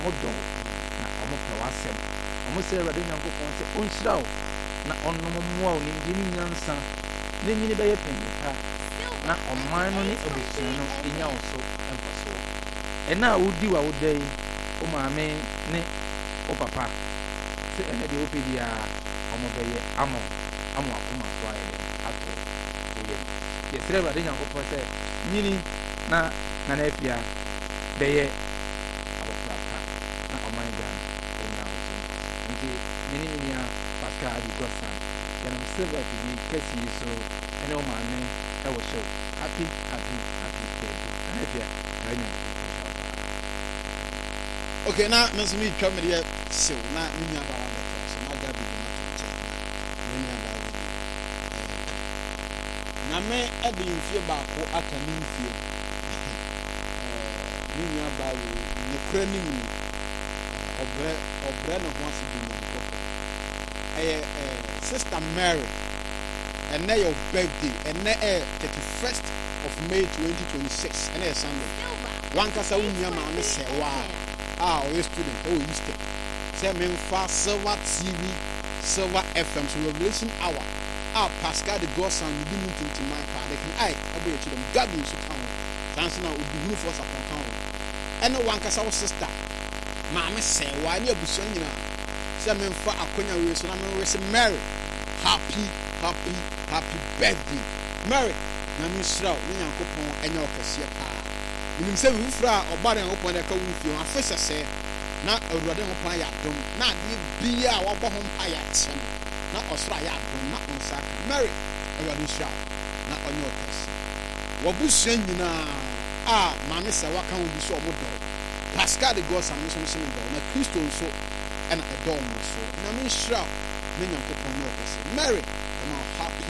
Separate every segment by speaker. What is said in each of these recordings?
Speaker 1: modon na omo pe wasem omo se Awurade Nyankopɔn se onhyira wo na ɔnom mmoa wo ne ndi ne nyansa ne nyine bɛyɛ panyimpa na ɔman no ne abusua no enya wo so mfaso ɛna a wodi wa wo dai o maame ne o papa se ɛna de opedi a ɔmo bɛyɛ amo akoma so ayɛ de ato wo yɛ yɛsrɛ Awurade Nyankopɔn sɛ nyini na afia bɛyɛ abɔfraka na ɔman gya enya wo so nti mini Pascal Adigosan yanam silver to be kasi so ɛne o maame ɛwɔ show happy birthday na afia ɛnya
Speaker 2: okay na menso me twa me de sew na nya ba wa bɛka so na ga bi ma to nche na nya ba wa na me ade mfie baako aka ne mfie nya ba wo ne kura ni mu obre na ho ase bi no Sister Mary and now your birthday and now 31st of May 2026 and a Sunday one kasa unya ma me say wow we student Easter say me fa Silver TV Silver FM so Revelation hour Pascal the Gosan you didn't think to my part they can I to them God you so town chance now would be who for support town and one kasa sister ma me say why you abuso nyina say me fa akonya we so na me say Mary happy birthday Mary na me sraw ni Nyankopon enya okase pa nim say we fra oba na Nyankopon da ka wu fie afesa say na Awurade Nyankopon ya dom na de bia wo bo ho pa ya che na osra ya dom na onsa Mary Awurade sraw na onye okase wo busua nyina ma me say waka wo bi so omo do Pascal the God some so na Kristo so and a dom so na me sraw me Nyankopon no okase Mary I'm happy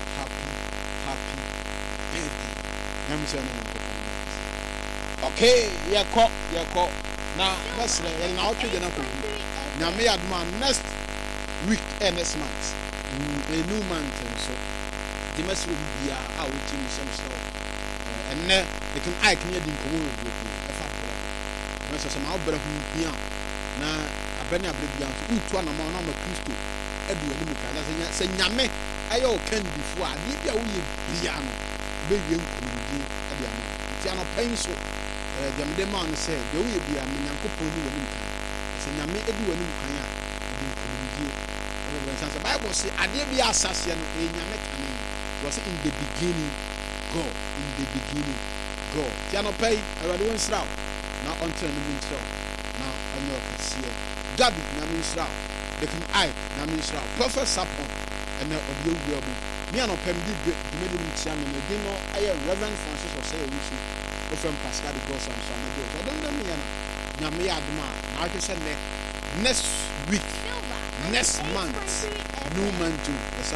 Speaker 2: birthday na me say Nyankopon okay yako na mesre na otwe na ko na me adma next week next month a new month so the mesre bia a wo ti me so and they can I can yedi nkomo we e fa bra na so ma obra hu bia na abena abra bia so utu na ma na Kristo edu ani ka na se nyame ayo candifu a ni bia wo ye bia no be wie nkomudi ade ama ti ano pen so dem de man say de wo ye bia me Nyankopon ni wani kan se nyame edu wani kan a ade nkomudi the Bible say ade bia asase no e nyame kan was in the beginning God ti ano pen awade won sraw na ontre no mintraw na anyo kase Gabi na mintraw they can I na mintraw perfect support and audio will be me and Pem did the medium chairman again. No, I am Reverend Francis or say we from Pascal the Gosan. So I don't know me. Now, me adma. Now I said next week, next month, new month too. That's